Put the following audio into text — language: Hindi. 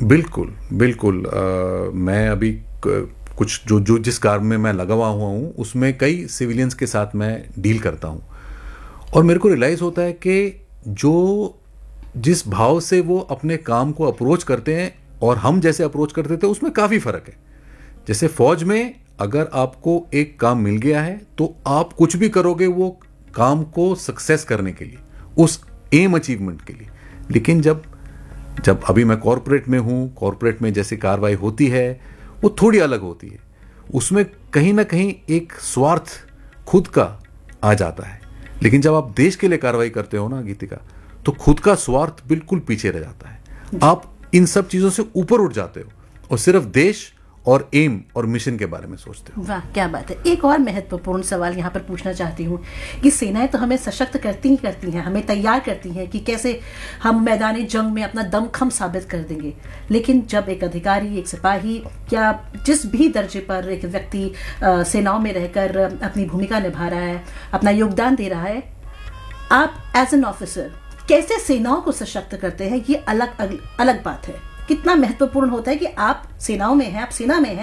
बिल्कुल, बिल्कुल। मैं अभी कुछ जो जो जिस काम में मैं लगा हुआ हूँ, उसमें कई सिविलियंस के साथ मैं डील करता हूँ और मेरे को रियलाइज़ होता है कि जो जिस भाव से वो अपने काम को अप्रोच करते हैं और हम जैसे अप्रोच करते थे, उसमें काफ़ी फ़र्क है। जैसे फ़ौज में अगर आपको एक काम मिल गया है, तो आप कुछ भी करोगे वो काम को सक्सेस करने के लिए, उस एम अचीवमेंट के लिए। लेकिन जब जब अभी मैं कॉर्पोरेट में हूँ, कॉर्पोरेट में जैसे कार्रवाई होती है, वो थोड़ी अलग होती है। उसमें कहीं न कहीं एक स्वार्थ खुद का आ जाता है। लेकिन जब आप देश के लिए कार्रवाई करते हो ना गीतिका, तो खुद का स्वार्थ बिल्कुल पीछे रह जाता है। आप इन सब चीज़ों से ऊपर उठ जाते हो और सिर्फ देश और एम और मिशन के बारे में सोचते हो। वाह, क्या बात है। एक और महत्वपूर्ण सवाल यहाँ पर पूछना चाहती हूँ कि सेनाएं तो हमें सशक्त करती ही करती हैं, हमें तैयार करती हैं कि कैसे हम मैदानी जंग में अपना दमखम साबित कर देंगे। लेकिन जब एक अधिकारी, एक सिपाही या जिस भी दर्जे पर एक व्यक्ति सेनाओं में रहकर अपनी भूमिका निभा रहा है, अपना योगदान दे रहा है, आप एज एन ऑफिसर कैसे सेनाओं को सशक्त करते हैं, ये अलग अलग बात है। कितना महत्वपूर्ण होता है कि आप सेनाओं में हैं, आप सेना में हैं,